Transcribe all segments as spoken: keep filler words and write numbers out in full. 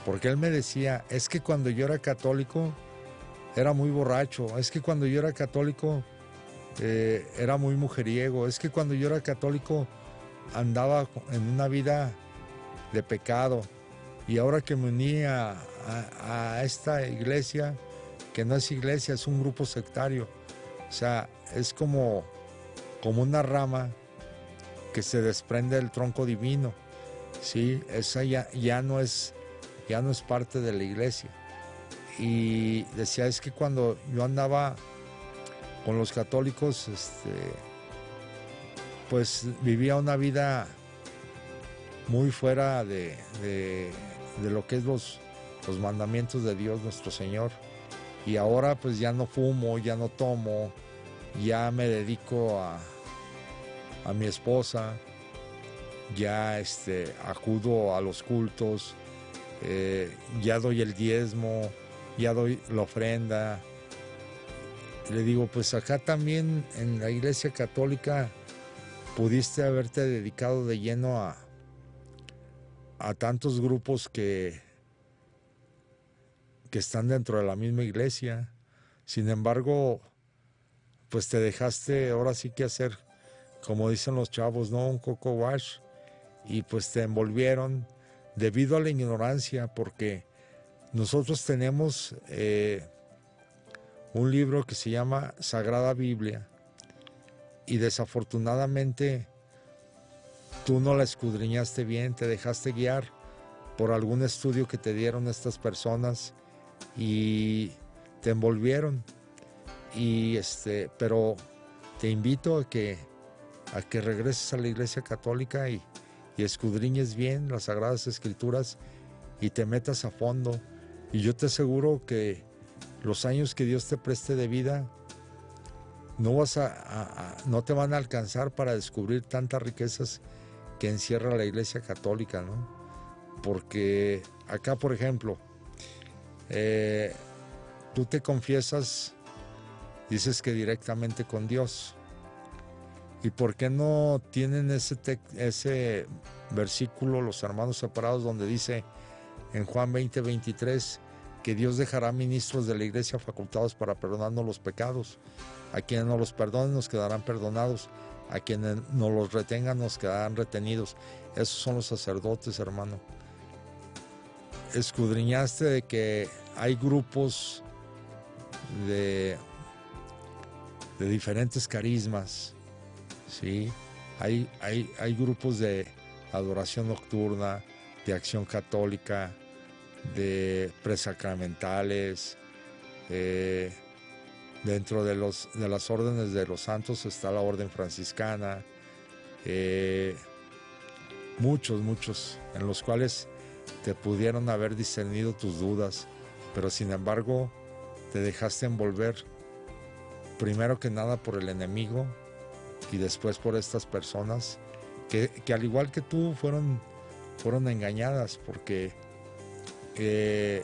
porque él me decía, es que cuando yo era católico era muy borracho, es que cuando yo era católico eh, era muy mujeriego, es que cuando yo era católico andaba en una vida de pecado, y ahora que me uní a, a, a esta iglesia, que no es iglesia, es un grupo sectario, o sea, es como, como una rama que se desprende del tronco divino, ¿sí? Esa ya, ya, no es, ya no es parte de la iglesia. Y decía, es que cuando yo andaba con los católicos, este, pues vivía una vida muy fuera de, de, de lo que es los, los mandamientos de Dios nuestro Señor. Y ahora pues ya no fumo, ya no tomo, ya me dedico a, a mi esposa, ya este, acudo a los cultos, eh, ya doy el diezmo, ya doy la ofrenda. Le digo, pues acá también en la iglesia católica pudiste haberte dedicado de lleno a, a tantos grupos que, que están dentro de la misma iglesia. Sin embargo, pues te dejaste ahora sí que hacer, como dicen los chavos, ¿no? Un coco wash, y pues te envolvieron debido a la ignorancia, porque nosotros tenemos eh, un libro que se llama Sagrada Biblia, y desafortunadamente tú no la escudriñaste bien, te dejaste guiar por algún estudio que te dieron estas personas y te envolvieron. Y este, pero te invito a que a que regreses a la iglesia católica y, y escudriñes bien las Sagradas Escrituras y te metas a fondo. Y yo te aseguro que los años que Dios te preste de vida no vas a, a, a no te van a alcanzar para descubrir tantas riquezas que encierra la iglesia católica, ¿no? Porque acá, por ejemplo, eh, tú te confiesas, dices que directamente con Dios. ¿Y por qué no tienen ese, te ese versículo los hermanos separados donde dice en Juan veinte, veintitrés que Dios dejará ministros de la iglesia facultados para perdonarnos los pecados? A quienes nos los perdonen nos quedarán perdonados, a quienes nos los retengan nos quedarán retenidos. Esos son los sacerdotes, hermano. Escudriñaste de que hay grupos de, de diferentes carismas, ¿sí? Hay, hay, hay grupos de adoración nocturna, de acción católica, de presacramentales. Eh, dentro de, los, de las órdenes de los santos está la orden franciscana. Eh, muchos, muchos, en los cuales te pudieron haber discernido tus dudas, pero sin embargo te dejaste envolver primero que nada por el enemigo y después por estas personas que, que al igual que tú fueron, fueron engañadas, porque eh,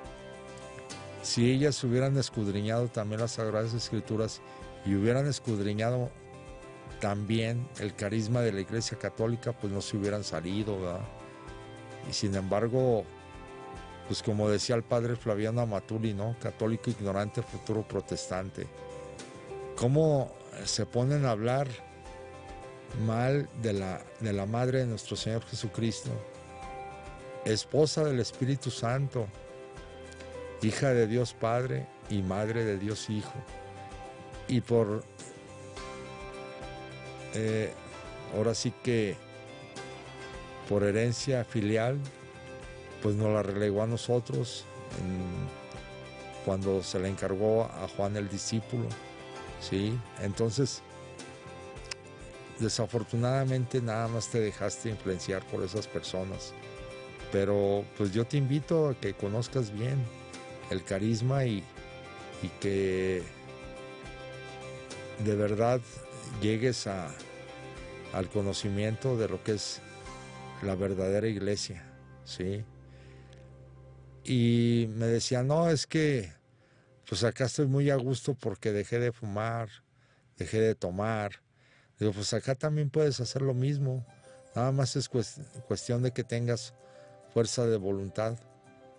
si ellas hubieran escudriñado también las Sagradas Escrituras y hubieran escudriñado también el carisma de la Iglesia Católica, pues no se hubieran salido, ¿verdad? Y sin embargo, pues como decía el padre Flaviano Amatuli, ¿no? Católico ignorante, futuro protestante. ¿Cómo se ponen a hablar mal de la, de la madre de nuestro Señor Jesucristo, esposa del Espíritu Santo, hija de Dios Padre y madre de Dios Hijo? Y por, eh, ahora sí que por herencia filial, pues nos la relegó a nosotros en, cuando se le encargó a Juan el discípulo, ¿sí? Entonces, desafortunadamente nada más te dejaste influenciar por esas personas. Pero pues yo te invito a que conozcas bien el carisma y, y que de verdad llegues a, al conocimiento de lo que es la verdadera iglesia, ¿sí? Y me decía, no, es que pues acá estoy muy a gusto porque dejé de fumar, dejé de tomar. Digo, pues acá también puedes hacer lo mismo, nada más es cuestión de que tengas fuerza de voluntad.